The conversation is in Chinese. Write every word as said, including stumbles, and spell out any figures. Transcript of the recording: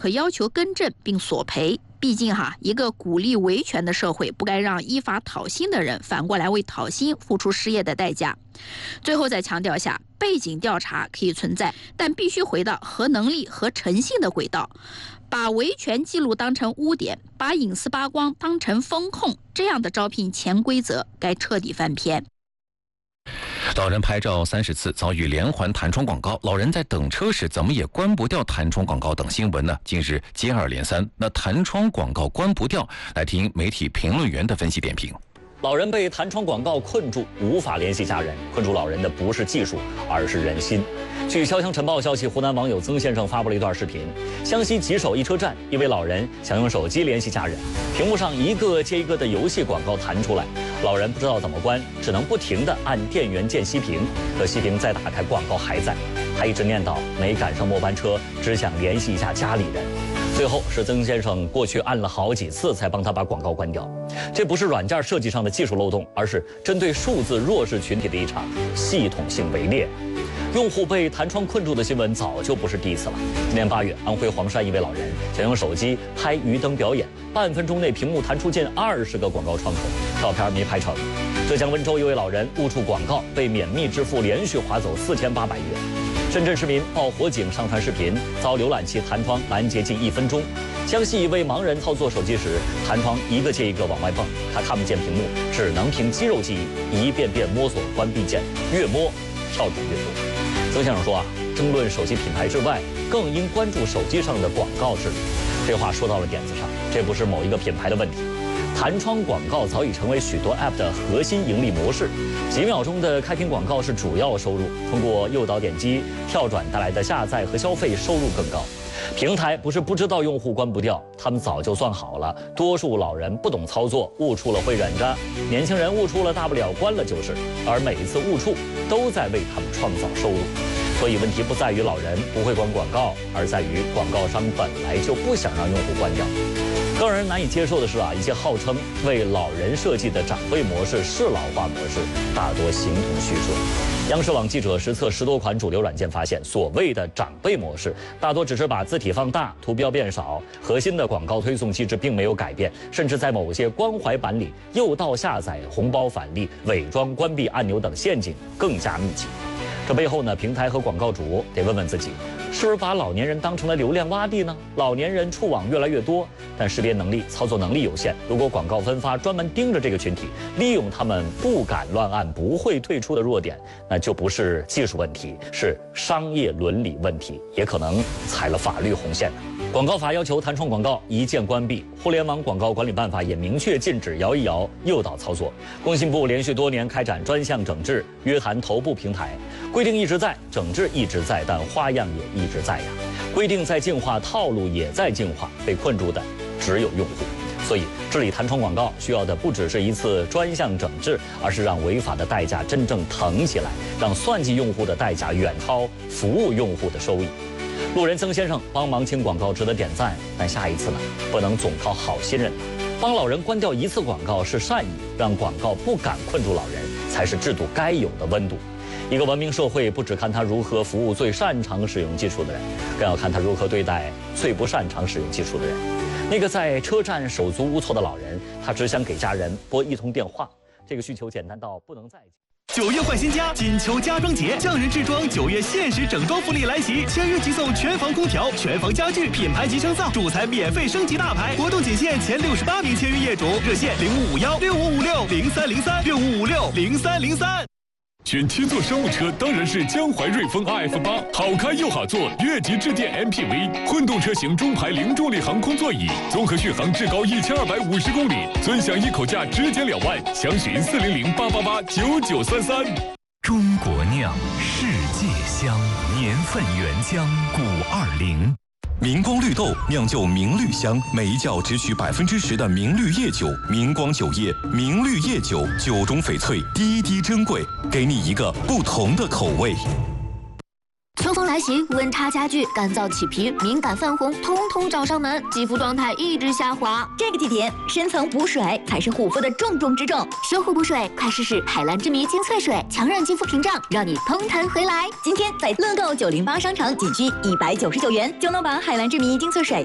可要求更正并索赔。毕竟哈，一个鼓励维权的社会，不该让依法讨薪的人反过来为讨薪付出失业的代价。最后再强调下，背景调查可以存在，但必须回到合能力和诚信的轨道。把维权记录当成污点，把隐私扒光当成风控，这样的招聘潜规则该彻底翻篇。 老人拍照三十次遭遇连环弹窗广告，老人在等车时怎么也关不掉弹窗广告等新闻呢？近日接二连三。那弹窗广告关不掉，来听媒体评论员的分析点评。 老人被弹窗广告困住，无法联系家人。困住老人的不是技术，而是人心。据潇湘晨报消息，湖南网友曾先生发布了一段视频。湘西吉首一车站，一位老人想用手机联系家人，屏幕上一个接一个的游戏广告弹出来，老人不知道怎么关，只能不停地按电源键熄屏，可熄屏再打开，广告还在。他一直念叨没赶上末班车，只想联系一下家里人。最后是曾先生过去按了好几次才帮他把广告关掉。这不是软件设计上的技术漏洞，而是针对数字弱势群体的一场系统性围猎。用户被弹窗困住的新闻早就不是第一次了。今年八月，安徽黄山一位老人想用手机拍鱼灯表演，半分钟内屏幕弹出近二十个广告窗口，照片没拍成。浙江温州一位老人误触广告，被免密支付连续划走四千八百元。深圳市民报火警上传视频，遭浏览器弹窗拦截近一分钟。江西一位盲人操作手机时，弹窗一个接一个往外蹦，他看不见屏幕，只能凭肌肉记忆一遍遍摸索关闭键，越摸跳转越多。曾先生说啊，争论手机品牌之外，更应关注手机上的广告治理。这话说到了点子上，这不是某一个品牌的问题。弹窗广告早已成为许多 App 的核心盈利模式，几秒钟的开屏广告是主要收入，通过诱导点击、跳转带来的下载和消费收入更高。平台不是不知道用户关不掉，他们早就算好了。多数老人不懂操作，误触了会忍着；年轻人误触了，大不了关了就是。而每一次误触都在为他们创造收入。所以问题不在于老人不会关广告，而在于广告商本来就不想让用户关掉。更让人难以接受的是啊，一些号称为老人设计的长辈模式、适老化模式，大多形同虚设。央视网记者实测十多款主流软件发现，所谓的长辈模式，大多只是把字体放大、图标变少，核心的广告推送机制并没有改变，甚至在某些关怀版里，诱导下载、红包返利、伪装关闭按钮等陷阱更加密集。这背后呢，平台和广告主得问问自己，是不是把老年人当成了流量洼地呢？老年人触网越来越多，但识别能力、操作能力有限。如果广告分发专门盯着这个群体，利用他们不敢乱按、不会退出的弱点，那就不是技术问题，是商业伦理问题，也可能踩了法律红线呢。广告法要求弹窗广告一键关闭，互联网广告管理办法也明确禁止摇一摇、诱导操作。工信部连续多年开展专项整治，约谈头部平台，规定一直在，整治一直在，但花样也一直在呀。规定在进化，套路也在进化，被困住的只有用户。所以，治理弹窗广告需要的不只是一次专项整治，而是让违法的代价真正疼起来，让算计用户的代价远超服务用户的收益。路人曾先生帮忙清广告值得点赞，但下一次呢，不能总靠好心人。帮老人关掉一次广告是善意，让广告不敢困住老人，才是制度该有的温度。一个文明社会不只看他如何服务最擅长使用技术的人，更要看他如何对待最不擅长使用技术的人。那个在车站手足无措的老人，他只想给家人拨一通电话，这个需求简单到不能再九月换新家，金秋家装节，匠人制装九月限时整装福利来袭，签约即送全房空调、全房家具、品牌集成灶，主材免费升级大牌。活动仅限前六十八名签约业主，热线零五五幺六五五六零三零三六五五六零三零三。 选七座商务车当然是江淮瑞风 R F 八，好开又好坐，越级致电 M P V。混动车型中排零重力航空座椅，综合续航至高一千二百五十公里，尊享一口价直减两万。详询四零零八八八九九三三。 中国酿，世界香，年份原浆古二零。明光绿豆酿就明绿香，每一窖只取百分之十的明绿叶酒。明光酒业明绿叶酒，酒中翡翠，滴滴珍贵，给你一个不同的口味。 秋风来袭，温差加剧，干燥起皮，敏感泛红，通通找上门，肌肤状态一直下滑。 这个季节，深层补水才是护肤的重中之重。 修护补水，快试试海蓝之谜精粹水，强韧肌肤屏障，让你通弹回来。 今天在乐购九零八商城仅需一百九十九元就能把海蓝之谜精粹水